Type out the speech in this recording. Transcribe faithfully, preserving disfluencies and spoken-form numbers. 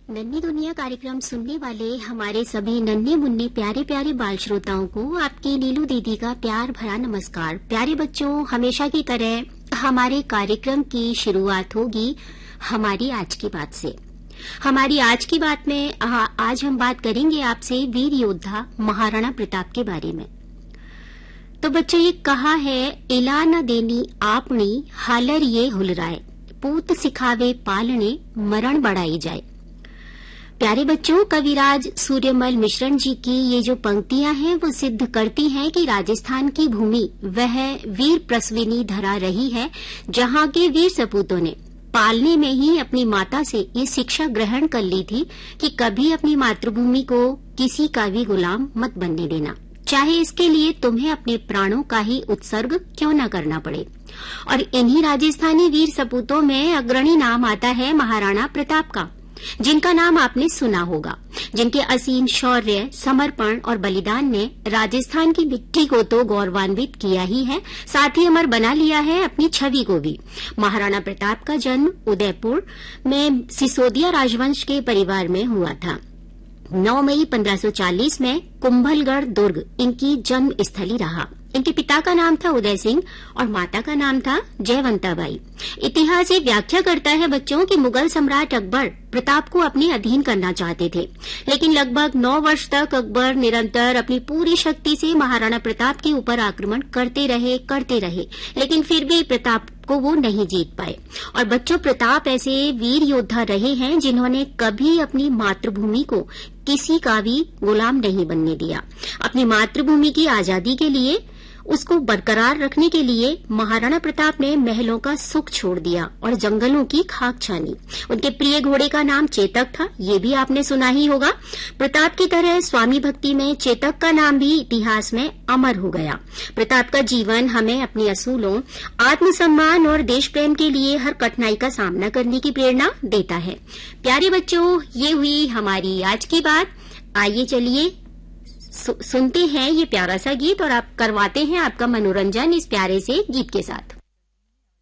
नन्ही दुनिया कार्यक्रम सुनने वाले हमारे सभी नन्हे मुन्ने प्यारे प्यारे बाल श्रोताओं को आपकी नीलू दीदी का प्यार भरा नमस्कार। प्यारे बच्चों, हमेशा की तरह हमारे कार्यक्रम की शुरुआत होगी हमारी आज की बात से। हमारी आज की बात में आ, आज हम बात करेंगे आपसे वीर योद्धा महाराणा प्रताप के बारे में। तो बच्चों, ये कहा है, इला न देनी आपनी हालर ये हुलराए, पूत सिखावे पालने मरण बढ़ाई जाए। प्यारे बच्चों, कविराज सूर्यमल मिश्रण जी की ये जो पंक्तियां हैं वो सिद्ध करती हैं कि राजस्थान की भूमि वह वीर प्रसविनी धरा रही है, जहां के वीर सपूतों ने पालने में ही अपनी माता से ये शिक्षा ग्रहण कर ली थी कि कभी अपनी मातृभूमि को किसी का भी गुलाम मत बनने देना, चाहे इसके लिए तुम्हें अपने प्राणों का ही उत्सर्ग क्यों न करना पड़े। और इन्हीं राजस्थानी वीर सपूतों में अग्रणी नाम आता है महाराणा प्रताप का, जिनका नाम आपने सुना होगा, जिनके असीम शौर्य, समर्पण और बलिदान ने राजस्थान की मिट्टी को तो गौरवान्वित किया ही है, साथ ही अमर बना लिया है अपनी छवि को भी। महाराणा प्रताप का जन्म उदयपुर में सिसोदिया राजवंश के परिवार में हुआ था। नौ मई पंद्रह सौ चालीस में कुंभलगढ़ दुर्ग इनकी जन्म स्थली रहा। इनके पिता का नाम था उदय सिंह और माता का नाम था जयवंताबाई। इतिहास ये व्याख्या करता है बच्चों कि मुगल सम्राट अकबर प्रताप को अपने अधीन करना चाहते थे, लेकिन लगभग नौ वर्ष तक अकबर निरंतर अपनी पूरी शक्ति से महाराणा प्रताप के ऊपर आक्रमण करते रहे करते रहे लेकिन फिर भी प्रताप को वो नहीं जीत पाए। और बच्चों, प्रताप ऐसे वीर योद्धा रहे हैं जिन्होंने कभी अपनी मातृभूमि को किसी का भी गुलाम नहीं बनने दिया। अपनी मातृभूमि की आजादी के लिए, उसको बरकरार रखने के लिए महाराणा प्रताप ने महलों का सुख छोड़ दिया और जंगलों की खाक छानी। उनके प्रिय घोड़े का नाम चेतक था, ये भी आपने सुना ही होगा। प्रताप की तरह स्वामी भक्ति में चेतक का नाम भी इतिहास में अमर हो गया। प्रताप का जीवन हमें अपने असूलों, आत्मसम्मान और देश प्रेम के लिए हर कठिनाई का सामना करने की प्रेरणा देता है। प्यारे बच्चों, ये हुई हमारी आज की बात। आइए चलिए सु, सुनते हैं ये प्यारा सा गीत और आप करवाते हैं आपका मनोरंजन इस प्यारे से गीत के साथ।